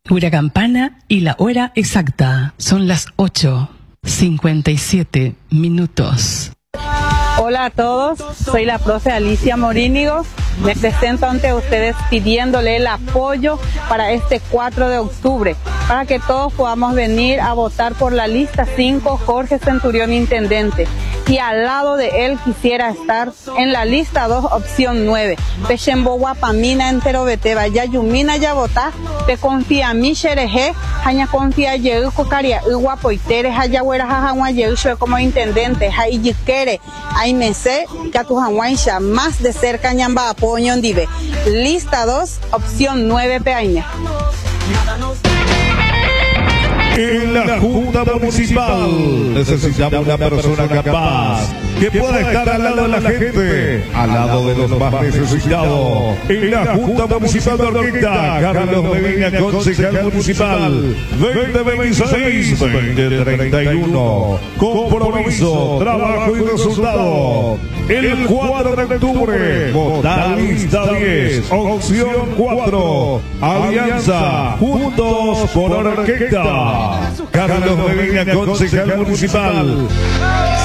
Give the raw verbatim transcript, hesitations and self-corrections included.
Hora campana y la hora exacta. Son las ocho cincuenta y siete minutos. Hola a todos, soy la profe Alicia Morínigo. Me presento ante ustedes pidiéndole el apoyo para este cuatro de octubre, para que todos podamos venir a votar por la lista cinco, Jorge Centurión Intendente. Y al lado de él quisiera estar en la lista dos, opción nueve. Pechembo Guapamina entero beteba, ya yumina ya vota, te confía mi xereje, haña confía yeu cocaria, guapoitere, haya huera jajawa yeu como intendente, hay yiquere, hay mese, que a tu jahuaisha más de cerca ñamba apoyo en dive. Lista dos, opción nueve peaña. En la Junta Municipal necesitamos una persona capaz que pueda estar al lado de la gente, al lado de los más necesitados. En la Junta Municipal de Orquesta, Carlos Medina, concejal municipal, veinte veintiséis veinte treinta y uno. Compromiso, trabajo y resultado. El cuatro de octubre, votar lista diez, opción cuatro, Alianza, Juntos por Orquesta. Carlos Medina, concejal municipal.